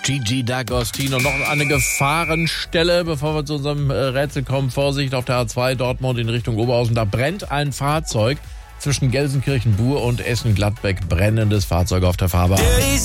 Gigi D'Agostino. Noch eine Gefahrenstelle, bevor wir zu unserem Rätsel kommen. Vorsicht auf der A2 Dortmund in Richtung Oberhausen. Da brennt ein Fahrzeug zwischen Gelsenkirchen-Bur und Essen-Gladbeck. Brennendes Fahrzeug auf der Fahrbahn.